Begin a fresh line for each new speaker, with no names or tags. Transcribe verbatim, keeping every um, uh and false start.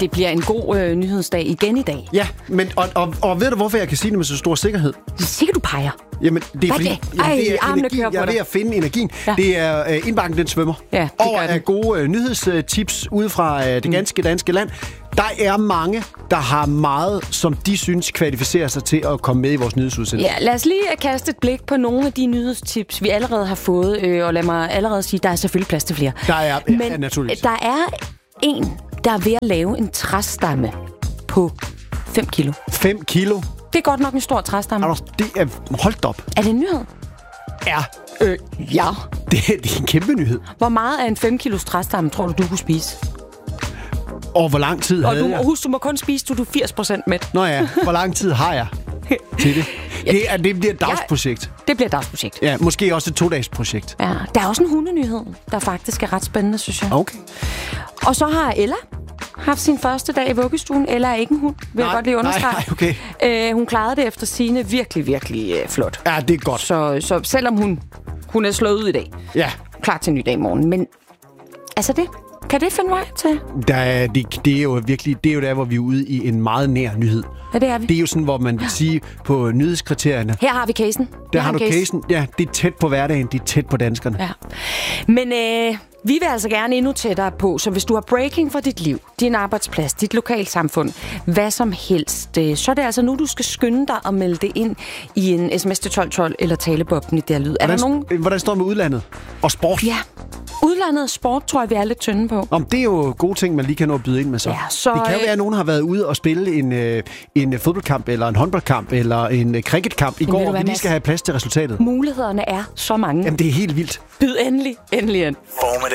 det bliver en god øh, nyhedsdag igen i dag.
Ja, men, og, og, og ved du, hvorfor jeg kan sige det med så stor sikkerhed?
Det er sikkert, du peger.
Jamen, det er
Hvad
fordi,
det?
jamen, det er
Ej, armene
energi.
kører på
Jeg er ved
dig.
at finde energien.
Ja.
Det er øh, indbakken, den svømmer.
Ja, det
Over
gør den.
af gode øh, nyhedstips ude fra øh, det ganske danske land. Der er mange, der har meget, som de synes kvalificerer sig til at komme med i vores nyhedsudsendelse.
Ja, lad os lige kaste et blik på nogle af de nyhedstips, vi allerede har fået. Øh, og lad mig allerede sige, der er selvfølgelig plads til flere.
Der er,
Men
ja, naturligvis.
der er en, der er ved at lave en træstamme på fem kilo.
fem kilo?
Det er godt nok en stor træstamme.
Anders, det er... Hold op.
Er det en nyhed?
Ja.
Øh, ja.
Det, det er en kæmpe nyhed.
Hvor meget af en fem kilos træstamme tror du, du kunne spise?
Og hvor lang tid
Og
havde
du,
jeg?
husk, du må kun spise, du er firs procent mæt.
Nå ja, hvor lang tid har jeg til det? Det, er, det bliver et dagsprojekt.
Det bliver et dagsprojekt.
Ja, måske også et to-dages-projekt.
Ja, der er også en hundenyhed, der faktisk er ret spændende, synes jeg.
Okay.
Og så har Ella haft sin første dag i vuggestuen. Ella er ikke en hund, vil jeg godt lige understrege.
Nej, okay.
Øh, hun klarede det efter sigende virkelig, virkelig øh, flot.
Ja, det er godt.
Så, så selvom hun, hun er slået ud i dag,
Ja.
klar til en ny dag i morgen. Men altså det, kan det finde vej til?
Der er, det, det er jo virkelig, det er jo der, hvor vi er ude i en meget nær nyhed.
Ja, det er vi.
Det er jo sådan, hvor man vil sige på nyhedskriterierne.
Her har vi casen.
Der
Vi
har
en
du
case.
casen. Ja, det er tæt på hverdagen, det er tæt på danskerne.
Ja. Men øh, vi vil altså gerne endnu tættere på, så hvis du har breaking for dit liv, din arbejdsplads, dit lokalsamfund, hvad som helst, øh, så er det altså nu, du skal skynde dig at melde det ind i en sms til tolv tolv eller talebobben i der lyd. Er
Hvordan,
der nogen?
hvordan står det med udlandet? Og sport?
Ja. Udlandet og sport, tror jeg, vi er lidt tynde på.
Om det er jo gode ting, man lige kan nå at byde ind med så.
Ja, så,
det kan jo
øh,
være, at nogen har været ude og spille en, øh, en fodboldkamp, eller en håndboldkamp, eller en øh, cricketkamp i
ved
går,
du
og
hvad,
vi lige
Mads?
skal have plads til resultatet.
Mulighederne er så mange.
Jamen, det er helt vildt.
Byd endelig, endelig ind.
Formiddag.